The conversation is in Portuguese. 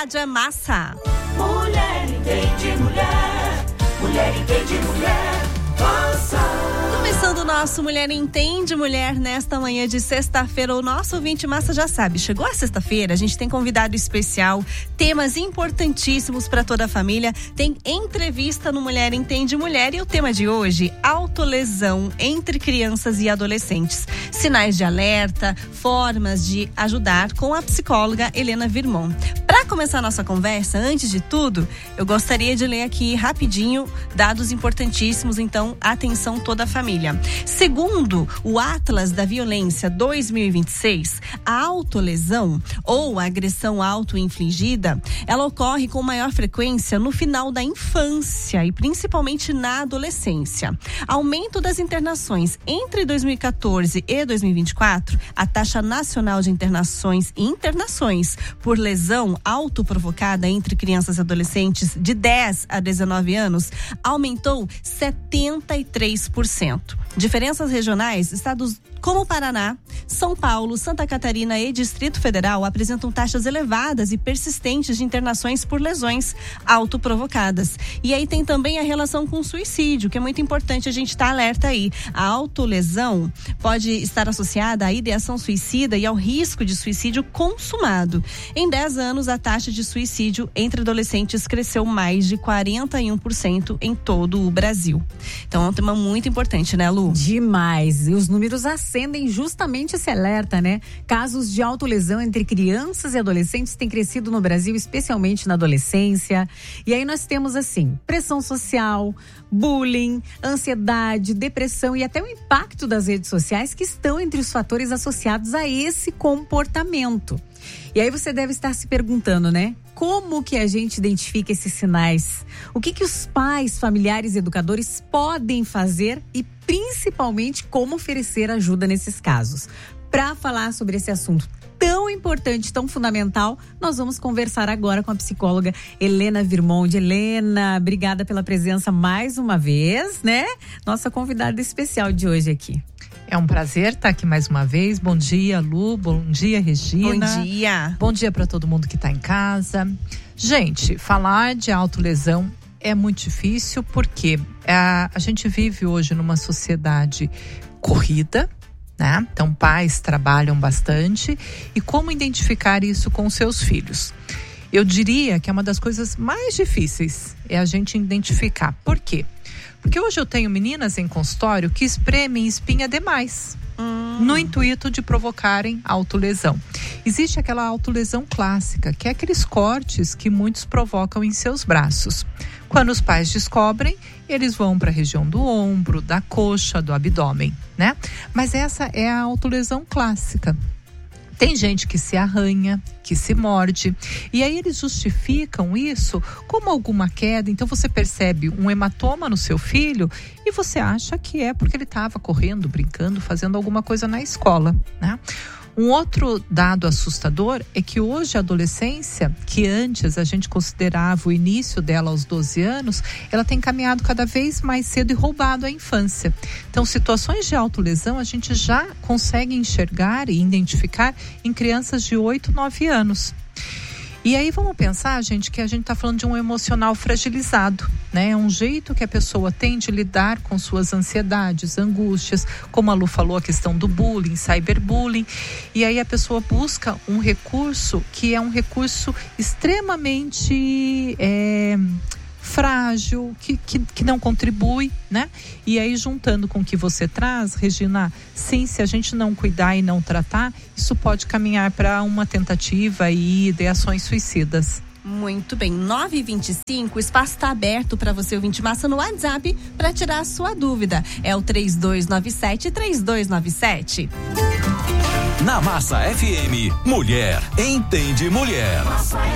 rádio é massa. Mulher entende mulher, mulher entende mulher, massa. Começando o nosso Mulher Entende Mulher nesta manhã de sexta-feira. O nosso ouvinte massa já sabe, chegou a sexta-feira, a gente tem convidado especial, temas importantíssimos para toda a família. Tem entrevista no Mulher Entende Mulher e o tema de hoje, autolesão entre crianças e adolescentes. Sinais de alerta, formas de ajudar, com a psicóloga Helena Virmon. Para começar a nossa conversa, antes de tudo, eu gostaria de ler aqui rapidinho dados importantíssimos, então atenção toda a família. Segundo o Atlas da Violência 2026, a autolesão ou a agressão auto-infligida, ela ocorre com maior frequência no final da infância e principalmente na adolescência. Aumento das internações entre 2014 e 2024, a taxa nacional de internações por lesão autoprovocada entre crianças e adolescentes de 10 a 19 anos aumentou 73%. Diferenças regionais, estados como Paraná, São Paulo, Santa Catarina e Distrito Federal apresentam taxas elevadas e persistentes de internações por lesões autoprovocadas. E aí tem também a relação com o suicídio, que é muito importante a gente estar alerta aí. A autolesão pode estar associada à ideação suicida e ao risco de suicídio consumado. Em 10 anos, a taxa de suicídio entre adolescentes cresceu mais de 41% em todo o Brasil. Então é um tema muito importante, né, Lu? Demais. E os números acendem justamente esse alerta, né? Casos de autolesão entre crianças e adolescentes têm crescido no Brasil, especialmente na adolescência. E aí nós temos, assim, pressão social, bullying, ansiedade, depressão e até o impacto das redes sociais, que estão entre os fatores associados a esse comportamento. E aí você deve estar se perguntando, né? Como que a gente identifica esses sinais? O que os pais, familiares e educadores podem fazer e principalmente como oferecer ajuda nesses casos? Para falar sobre esse assunto tão importante, tão fundamental, nós vamos conversar agora com a psicóloga Helena Virmon. Helena, obrigada pela presença mais uma vez, né? Nossa convidada especial de hoje aqui. É um prazer estar aqui mais uma vez. Bom dia, Lu. Bom dia, Regina. Bom dia. Bom dia para todo mundo que está em casa. Gente, falar de autolesão é muito difícil porque a gente vive hoje numa sociedade corrida, né? Então, pais trabalham bastante. E como identificar isso com seus filhos? Eu diria que é uma das coisas mais difíceis é a gente identificar. Por quê? Porque hoje eu tenho meninas em consultório que espremem espinha demais, no intuito de provocarem autolesão. Existe aquela autolesão clássica, que é aqueles cortes que muitos provocam em seus braços. Quando os pais descobrem, eles vão para a região do ombro, da coxa, do abdômen, né? Mas essa é a autolesão clássica. Tem gente que se arranha, que se morde, e aí eles justificam isso como alguma queda. Então você percebe um hematoma no seu filho e você acha que é porque ele estava correndo, brincando, fazendo alguma coisa na escola, né? Um outro dado assustador é que hoje a adolescência, que antes a gente considerava o início dela aos 12 anos, ela tem caminhado cada vez mais cedo e roubado a infância. Então, situações de autolesão a gente já consegue enxergar e identificar em crianças de 8, 9 anos. E aí vamos pensar, gente, que a gente está falando de um emocional fragilizado, né? É um jeito que a pessoa tem de lidar com suas ansiedades, angústias, como a Lu falou, a questão do bullying, cyberbullying. E aí a pessoa busca um recurso que é um recurso extremamente frágil, que não contribui, né? E aí, juntando com o que você traz, Regina, sim, se a gente não cuidar e não tratar, isso pode caminhar para uma tentativa e ideações suicidas. Muito bem, 9h25, o espaço está aberto para você, ouvinte massa, no WhatsApp para tirar a sua dúvida. É o 3297-3297. Na Massa FM, Mulher Entende Mulher.